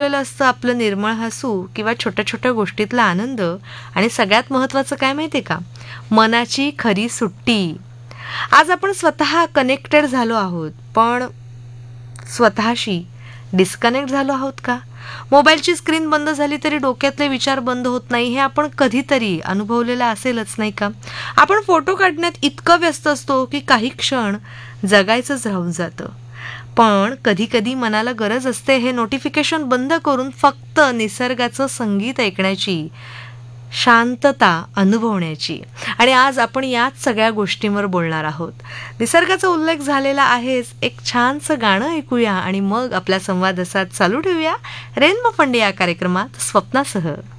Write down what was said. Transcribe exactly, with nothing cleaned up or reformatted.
लपवलेलं असतं आपलं निर्मळ हसू किंवा छोट्या छोट्या गोष्टीतला आनंद. आणि सगळ्यात महत्त्वाचं काय माहिती आहे का, मनाची खरी सुट्टी. आज आपण स्वतः कनेक्टेड झालो आहोत, पण स्वतःशी डिस्कनेक्ट झालो आहोत का? मोबाईलची स्क्रीन बंद झाली तरी डोक्यातले विचार बंद होत नाही, हे आपण कधीतरी अनुभवलेलं असेलच नाही का? आपण फोटो काढण्यात इतकं व्यस्त असतो की काही क्षण जगायचंच राहून जातं. पण कधी कधी मनाला गरज असते हे नोटिफिकेशन बंद करून फक्त निसर्गाचं संगीत ऐकण्याची, शांतता अनुभवण्याची. आणि आज आपण याच सगळ्या गोष्टींवर बोलणार आहोत. निसर्गाचा उल्लेख झालेला आहेच, एक छानसं गाणं ऐकूया आणि मग आपला संवाद असा चालू ठेवूया रेनबो फंडे या कार्यक्रमात स्वप्नासह.